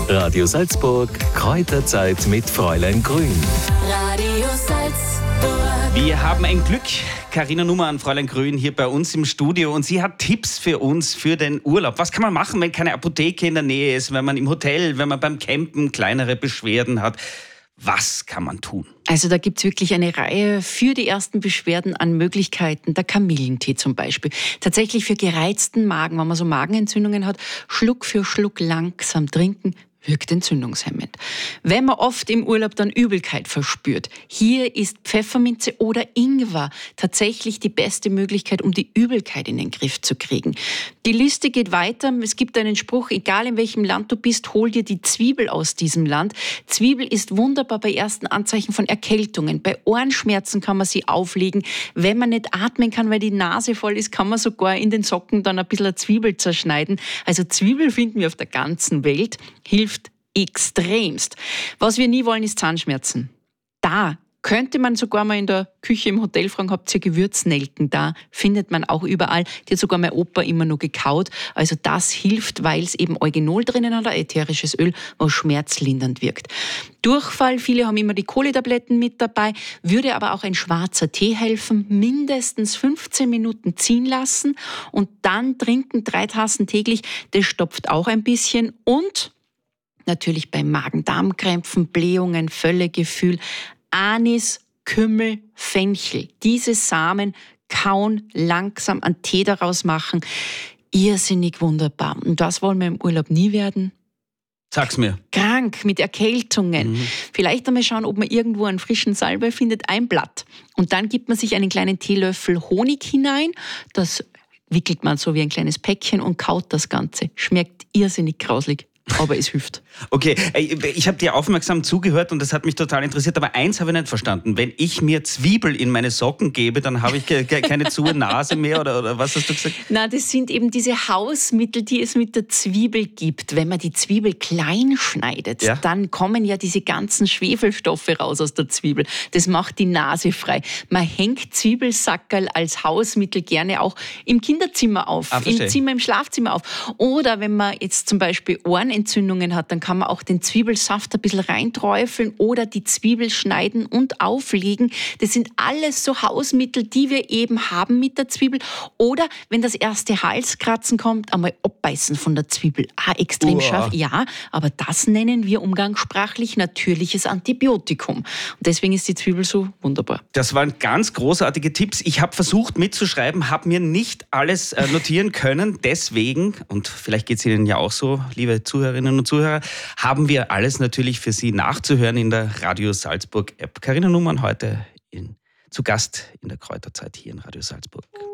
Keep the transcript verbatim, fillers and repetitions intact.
Radio Salzburg, Kräuterzeit mit Fräulein Grün. Radio Salzburg. Wir haben ein Glück. Carina Nummern, Fräulein Grün, hier bei uns im Studio. Und sie hat Tipps für uns für den Urlaub. Was kann man machen, wenn keine Apotheke in der Nähe ist, wenn man im Hotel, wenn man beim Campen kleinere Beschwerden hat? Was kann man tun? Also da gibt es wirklich eine Reihe für die ersten Beschwerden an Möglichkeiten. Der Kamillentee zum Beispiel. Tatsächlich für gereizten Magen, wenn man so Magenentzündungen hat, Schluck für Schluck langsam trinken, wirkt entzündungshemmend. Wenn man oft im Urlaub dann Übelkeit verspürt, hier ist Pfefferminze oder Ingwer tatsächlich die beste Möglichkeit, um die Übelkeit in den Griff zu kriegen. Die Liste geht weiter. Es gibt einen Spruch, egal in welchem Land du bist, hol dir die Zwiebel aus diesem Land. Zwiebel ist wunderbar bei ersten Anzeichen von Erkältungen. Bei Ohrenschmerzen kann man sie auflegen. Wenn man nicht atmen kann, weil die Nase voll ist, kann man sogar in den Socken dann ein bisschen eine Zwiebel zerschneiden. Also Zwiebel finden wir auf der ganzen Welt. Hilft extremst. Was wir nie wollen, ist Zahnschmerzen. Da könnte man sogar mal in der Küche im Hotel fragen, habt ihr Gewürznelken da? Findet man auch überall. Die hat sogar mein Opa immer nur gekaut. Also das hilft, weil es eben Eugenol drinnen hat, ein ätherisches Öl, was schmerzlindernd wirkt. Durchfall, viele haben immer die Kohletabletten mit dabei, würde aber auch ein schwarzer Tee helfen. Mindestens fünfzehn Minuten ziehen lassen und dann trinken, drei Tassen täglich. Das stopft auch ein bisschen und natürlich bei Magen-Darm-Krämpfen, Blähungen, Völlegefühl, Anis, Kümmel, Fenchel. Diese Samen kauen, langsam einen Tee daraus machen. Irrsinnig wunderbar. Und das wollen wir im Urlaub nie werden. Sag's mir. Krank, mit Erkältungen. Mhm. Vielleicht einmal schauen, ob man irgendwo einen frischen Salbei findet, ein Blatt. Und dann gibt man sich einen kleinen Teelöffel Honig hinein. Das wickelt man so wie ein kleines Päckchen und kaut das Ganze. Schmeckt irrsinnig grauslig. Aber es hilft. Okay, ich habe dir aufmerksam zugehört und das hat mich total interessiert, aber eins habe ich nicht verstanden. Wenn ich mir Zwiebel in meine Socken gebe, dann habe ich keine zu Nase mehr oder, oder was hast du gesagt? Na, das sind eben diese Hausmittel, die es mit der Zwiebel gibt. Wenn man die Zwiebel klein schneidet, ja? Dann kommen ja diese ganzen Schwefelstoffe raus aus der Zwiebel. Das macht die Nase frei. Man hängt Zwiebelsackerl als Hausmittel gerne auch im Kinderzimmer auf, ah, im Zimmer, im Schlafzimmer auf. Oder wenn man jetzt zum Beispiel Ohrenentzündungen hat, dann kann man auch den Zwiebelsaft ein bisschen reinträufeln oder die Zwiebel schneiden und auflegen. Das sind alles so Hausmittel, die wir eben haben mit der Zwiebel. Oder wenn das erste Halskratzen kommt, einmal abbeißen von der Zwiebel. Ah, extrem Uah. scharf. Ja, aber das nennen wir umgangssprachlich natürliches Antibiotikum. Und deswegen ist die Zwiebel so wunderbar. Das waren ganz großartige Tipps. Ich habe versucht mitzuschreiben, habe mir nicht alles äh, notieren können. Deswegen, und vielleicht geht es Ihnen ja auch so, liebe Zuhörerinnen und Zuhörer, haben wir alles natürlich für Sie nachzuhören in der Radio Salzburg App. Carina Nummern heute in, zu Gast in der Kräuterzeit hier in Radio Salzburg.